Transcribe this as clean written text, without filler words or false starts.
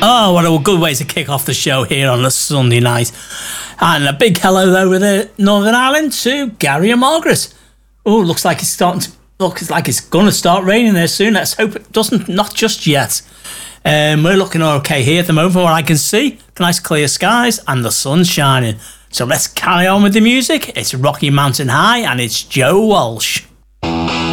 Oh, what a good way to kick off the show here on a Sunday night. And a big hello over there, Northern Ireland, to Gary and Margaret. Oh, looks like it's going to start raining there soon. Let's hope it doesn't, not just yet. We're looking okay here at the moment from what I can see. Nice clear skies and the sun's shining. So let's carry on with the music. It's Rocky Mountain High and it's Joe Walsh.